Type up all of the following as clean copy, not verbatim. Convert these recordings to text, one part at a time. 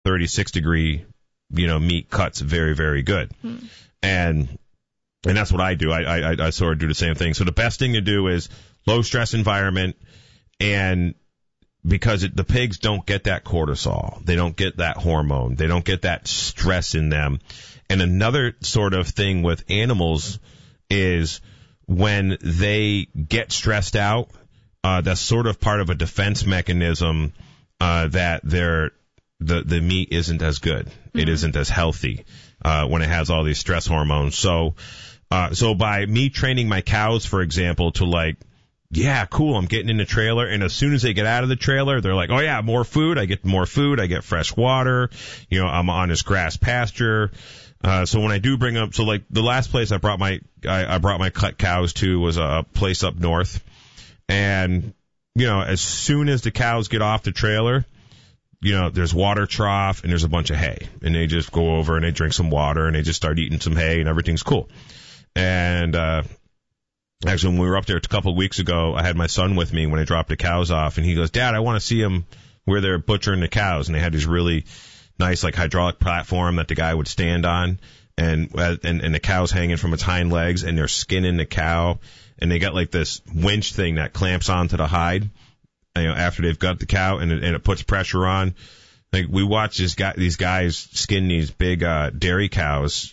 36 degree, meat cuts very, very good. And that's what I do. I sort of do the same thing. So the best thing to do is low stress environment, and because the pigs don't get that cortisol, they don't get that hormone, they don't get that stress in them. And another sort of thing with animals is when they get stressed out, that's sort of part of a defense mechanism, that the meat isn't as good. It isn't as healthy, when it has all these stress hormones. So by me training my cows, for example, to yeah, cool, I'm getting in the trailer, and as soon as they get out of the trailer, they're like, oh yeah, more food, I get more food, I get fresh water, I'm on this grass pasture. So when I do bring up, the last place I brought my cut cows to was a place up north, and, as soon as the cows get off the trailer, there's water trough and there's a bunch of hay, and they just go over and they drink some water and they just start eating some hay and everything's cool. And, actually, when we were up there a couple of weeks ago, I had my son with me when I dropped the cows off, and he goes, Dad, I want to see them where they're butchering the cows. And they had these really nice, hydraulic platform that the guy would stand on, and the cow's hanging from its hind legs, and they're skinning the cow, and they got this winch thing that clamps onto the hide, after they've got the cow, and it puts pressure on. We watched these guys skin these big dairy cows,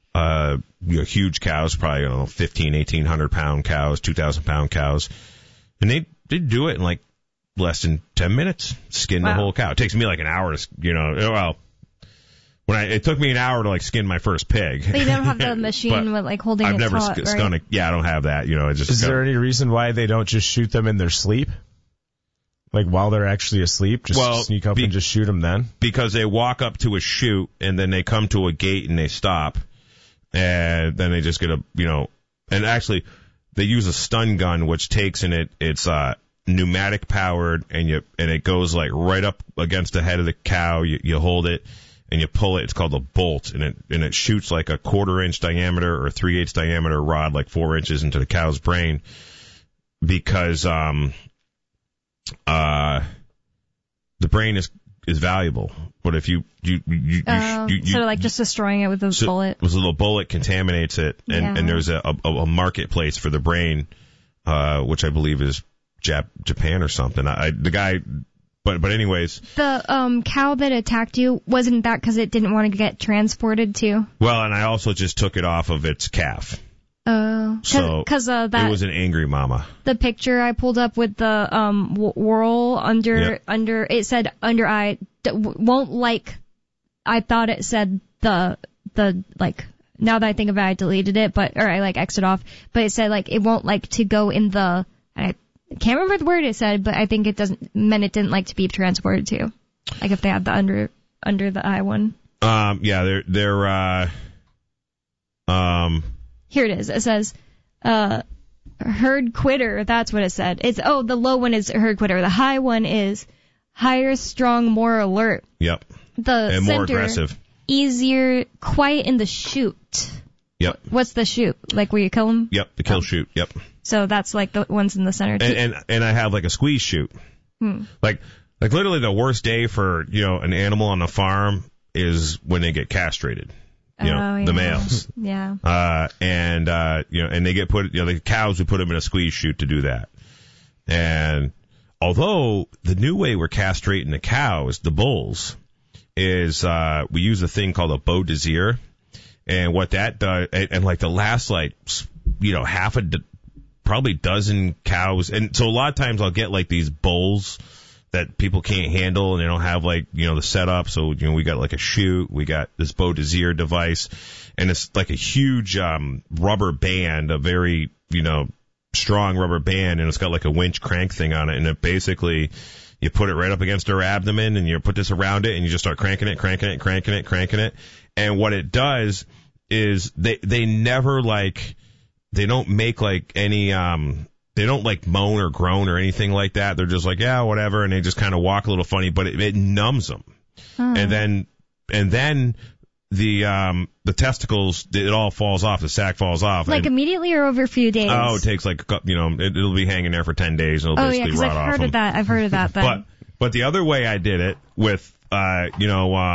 huge cows, probably 1,500-1,800 pound cows, 2,000 pound cows, and they do it in less than 10 minutes. Skin the whole cow. It takes me an hour to, it took me an hour to skin my first pig. But you don't have the machine with holding it taut, right? I've never skun it. Yeah, I don't have that. Is there any reason why they don't just shoot them in their sleep? While they're actually asleep, sneak up and just shoot them then? Because they walk up to a chute, and then they come to a gate and they stop. And then they just get and actually they use a stun gun, which takes it's pneumatic powered, and it goes right up against the head of the cow. You hold it and you pull it. It's called a bolt, and it shoots a 1/4 inch diameter or 3/8 diameter rod, 4 inches into the cow's brain, because the brain is valuable. But if you just destroying it with a bullet. With a little bullet contaminates it, and there's a marketplace for the brain, which I believe is Japan or something. But anyways. The cow that attacked you, wasn't that because it didn't want to get transported too? Well, and I also just took it off of its calf. Oh, because it was an angry mama. The picture I pulled up with the whorl under it said under eye won't I thought it said the now that I think of it, I deleted it, I exited off, but it said it won't to go in the, I can't remember the word it said, but I think it didn't like to be transported to, if they had the under the eye one. Yeah, they're Here it is. It says, herd quitter. That's what it said. The low one is herd quitter. The high one is higher, strong, more alert. Yep. And more aggressive. Easier, quiet in the shoot. Yep. What's the shoot? Where you kill them? Yep, the kill shoot. Yep. So that's the ones in the center. And I have a squeeze shoot. Literally the worst day for, an animal on the farm is when they get castrated. The males. Yeah. And they get put, the cows, we put them in a squeeze chute to do that. And although the new way we're castrating the cows, the bulls, is, we use a thing called a Beau Desir. And what that does, and the last, probably dozen cows. And so a lot of times I'll get these bulls that people can't handle, and they don't have the setup. So, we got a chute, we got this Beau Desir device, and it's a huge, rubber band, a very, strong rubber band, and it's got a winch crank thing on it. And it basically, you put it right up against their abdomen, and you put this around it, and you just start cranking it. And what it does is they never they don't make any, they don't moan or groan or anything like that. They're just yeah, whatever. And they just kind of walk a little funny, but it numbs them. And then the testicles, it all falls off. The sack falls off. Immediately or over a few days? Oh, it takes it'll be hanging there for 10 days. And it'll basically rot off. I've heard of that. I've heard of that. But the other way I did it with,